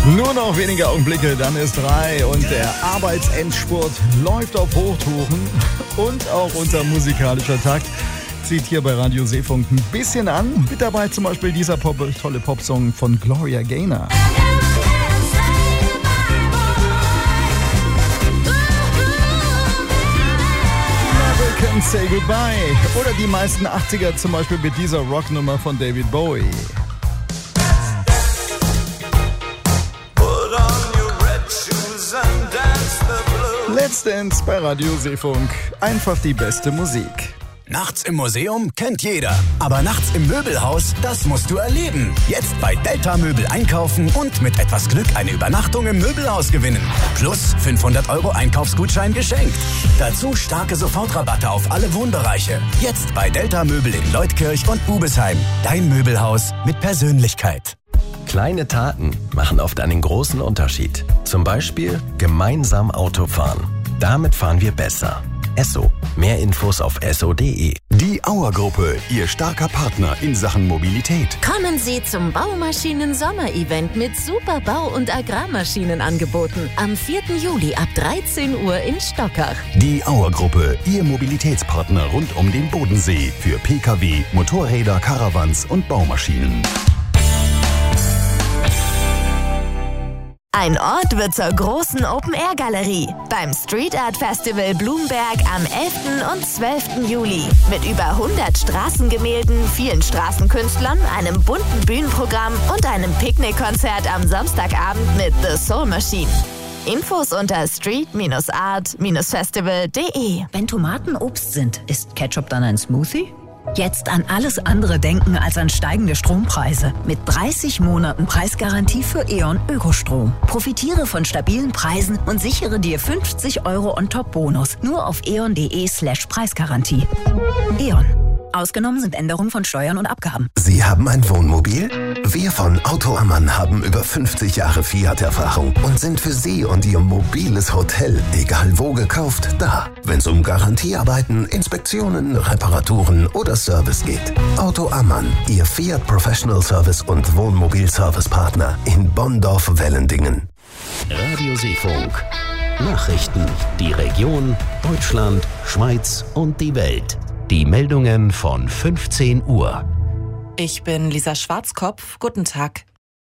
Nur noch wenige Augenblicke, dann ist 3 und der Arbeitsendspurt läuft auf Hochtouren und auch unser musikalischer Takt zieht hier bei Radio Seefunk ein bisschen an. Mit dabei zum Beispiel dieser tolle Popsong von Gloria Gaynor. Never Can Say Goodbye. Oder die meisten 80er zum Beispiel mit dieser Rocknummer von David Bowie. Let's Dance bei Radio Seefunk. Einfach die beste Musik. Nachts im Museum kennt jeder. Aber nachts im Möbelhaus, das musst du erleben. Jetzt bei Delta Möbel einkaufen und mit etwas Glück eine Übernachtung im Möbelhaus gewinnen. Plus 500 € Einkaufsgutschein geschenkt. Dazu starke Sofortrabatte auf alle Wohnbereiche. Jetzt bei Delta Möbel in Leutkirch und Bubesheim. Dein Möbelhaus mit Persönlichkeit. Kleine Taten machen oft einen großen Unterschied. Zum Beispiel gemeinsam Auto fahren. Damit fahren wir besser. Esso. Mehr Infos auf esso.de. Die Auer-Gruppe, Ihr starker Partner in Sachen Mobilität. Kommen Sie zum Baumaschinen-Sommer-Event mit super Bau- und Agrarmaschinenangeboten. Am 4. Juli ab 13 Uhr in Stockach. Die Auer-Gruppe, Ihr Mobilitätspartner rund um den Bodensee. Für Pkw, Motorräder, Caravans und Baumaschinen. Ein Ort wird zur großen Open-Air-Galerie beim Street Art Festival Blumberg am 11. und 12. Juli. Mit über 100 Straßengemälden, vielen Straßenkünstlern, einem bunten Bühnenprogramm und einem Picknickkonzert am Samstagabend mit The Soul Machine. Infos unter street-art-festival.de. Wenn Tomaten Obst sind, ist Ketchup dann ein Smoothie? Jetzt an alles andere denken als an steigende Strompreise. Mit 30 Monaten Preisgarantie für E.ON Ökostrom. Profitiere von stabilen Preisen und sichere dir 50 € on top Bonus. Nur auf eon.de/Preisgarantie. E.ON. Ausgenommen sind Änderungen von Steuern und Abgaben. Sie haben ein Wohnmobil? Wir von Auto Ammann haben über 50 Jahre Fiat-Erfahrung und sind für Sie und Ihr mobiles Hotel, egal wo gekauft, da. Wenn es um Garantiearbeiten, Inspektionen, Reparaturen oder Service geht. Auto Ammann, Ihr Fiat Professional Service und Wohnmobil-Service-Partner in Bonndorf-Wellendingen. Radio Seefunk. Nachrichten. Die Region, Deutschland, Schweiz und die Welt. Die Meldungen von 15 Uhr. Ich bin Lisa Schwarzkopf. Guten Tag.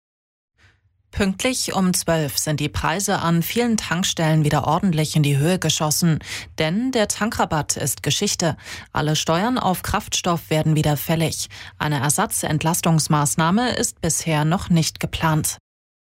Pünktlich um 12 sind die Preise an vielen Tankstellen wieder ordentlich in die Höhe geschossen. Denn der Tankrabatt ist Geschichte. Alle Steuern auf Kraftstoff werden wieder fällig. Eine Ersatzentlastungsmaßnahme ist bisher noch nicht geplant.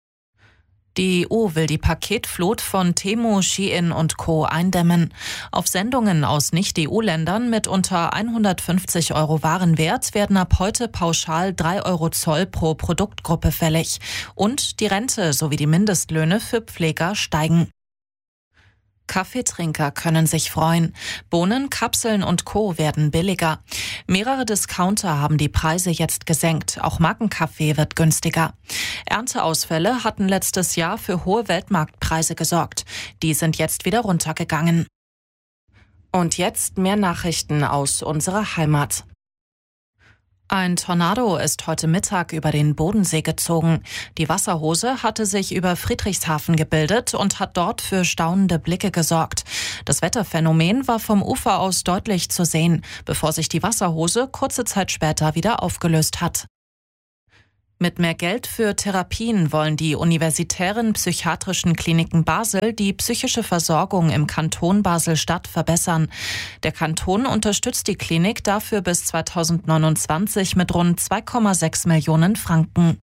Die EU will die Paketflut von Temu, Shein und Co. eindämmen. Auf Sendungen aus Nicht-EU-Ländern mit unter 150 € Warenwert werden ab heute pauschal 3 € Zoll pro Produktgruppe fällig. Und die Rente sowie die Mindestlöhne für Pfleger steigen. Kaffeetrinker können sich freuen. Bohnen, Kapseln und Co. werden billiger. Mehrere Discounter haben die Preise jetzt gesenkt. Auch Markenkaffee wird günstiger. Ernteausfälle hatten letztes Jahr für hohe Weltmarktpreise gesorgt. Die sind jetzt wieder runtergegangen. Und jetzt mehr Nachrichten aus unserer Heimat. Ein Tornado ist heute Mittag über den Bodensee gezogen. Die Wasserhose hatte sich über Friedrichshafen gebildet und hat dort für staunende Blicke gesorgt. Das Wetterphänomen war vom Ufer aus deutlich zu sehen, bevor sich die Wasserhose kurze Zeit später wieder aufgelöst hat. Mit mehr Geld für Therapien wollen die universitären psychiatrischen Kliniken Basel die psychische Versorgung im Kanton Basel-Stadt verbessern. Der Kanton unterstützt die Klinik dafür bis 2029 mit rund 2,6 Millionen Franken.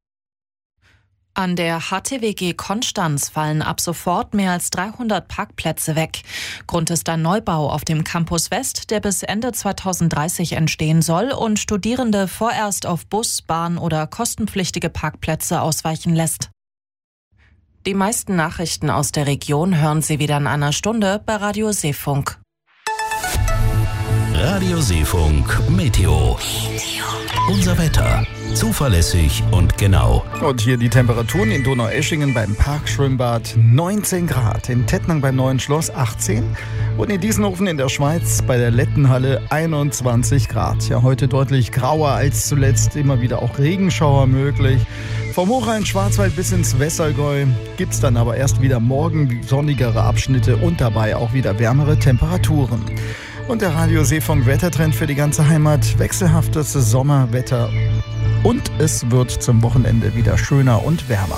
An der HTWG Konstanz fallen ab sofort mehr als 300 Parkplätze weg. Grund ist ein Neubau auf dem Campus West, der bis Ende 2030 entstehen soll und Studierende vorerst auf Bus-, Bahn- oder kostenpflichtige Parkplätze ausweichen lässt. Die meisten Nachrichten aus der Region hören Sie wieder in einer Stunde bei Radio Seefunk. Radio Seefunk Meteo. Unser Wetter. Zuverlässig und genau. Und hier die Temperaturen in Donaueschingen beim Parkschwimmbad 19 Grad, in Tettnang beim Neuen Schloss 18 und in Diessenhofen in der Schweiz bei der Lettenhalle 21 Grad. Ja, heute deutlich grauer als zuletzt, immer wieder auch Regenschauer möglich. Vom Hochrhein-Schwarzwald bis ins Westallgäu gibt's dann aber erst wieder morgen sonnigere Abschnitte und dabei auch wieder wärmere Temperaturen. Und der Radio Seefunk Wettertrend für die ganze Heimat, wechselhaftes Sommerwetter und es wird zum Wochenende wieder schöner und wärmer.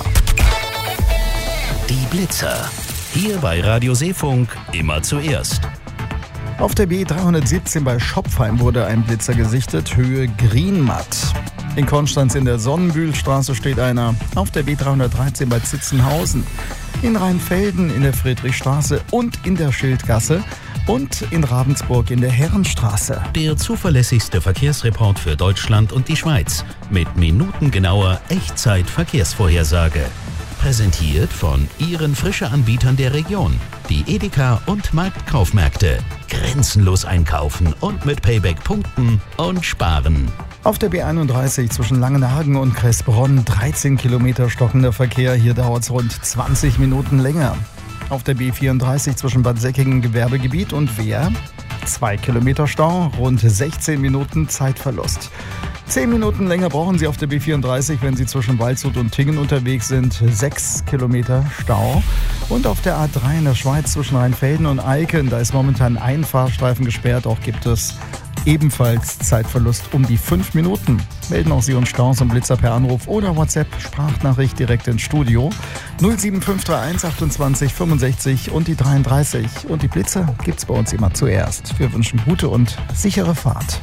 Die Blitzer. Hier bei Radio Seefunk immer zuerst. Auf der B317 bei Schopfheim wurde ein Blitzer gesichtet, Höhe Grienmatt. In Konstanz in der Sonnenbühlstraße steht einer. Auf der B313 bei Zitzenhausen. In Rheinfelden in der Friedrichstraße und in der Schildgasse. Und in Ravensburg in der Herrenstraße. Der zuverlässigste Verkehrsreport für Deutschland und die Schweiz. Mit minutengenauer Echtzeit-Verkehrsvorhersage. Präsentiert von Ihren Frische-Anbietern der Region. Die Edeka und Marktkaufmärkte. Grenzenlos einkaufen und mit Payback punkten und sparen. Auf der B31 zwischen Langenhagen und Kressbronn 13 Kilometer stockender Verkehr. Hier dauert es rund 20 Minuten länger. Auf der B34 zwischen Bad Säckingen Gewerbegebiet und Wehr 2 Kilometer Stau, rund 16 Minuten Zeitverlust. 10 Minuten länger brauchen Sie auf der B34, wenn Sie zwischen Waldshut und Tingen unterwegs sind. 6 Kilometer Stau. Und auf der A3 in der Schweiz zwischen Rheinfelden und Eiken, da ist momentan ein Fahrstreifen gesperrt. Auch gibt es ebenfalls Zeitverlust um die 5 Minuten. Melden auch Sie uns Staus und Blitzer per Anruf oder WhatsApp-Sprachnachricht direkt ins Studio. 07531 28 65 und die 33. Und die Blitzer gibt's bei uns immer zuerst. Wir wünschen gute und sichere Fahrt.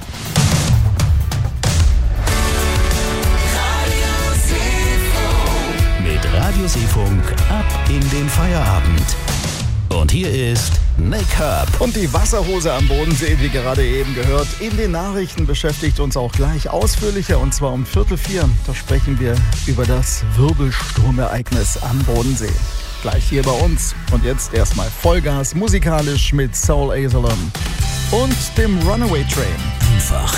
Mit Radio Seefunk ab in den Feierabend. Und hier ist Nick Hub. Und die Wasserhose am Bodensee, wie gerade eben gehört, in den Nachrichten beschäftigt uns auch gleich ausführlicher, und zwar um 3:45. Da sprechen wir über das Wirbelsturmereignis am Bodensee. Gleich hier bei uns. Und jetzt erstmal Vollgas musikalisch mit Soul Asylum und dem Runaway Train. Einfach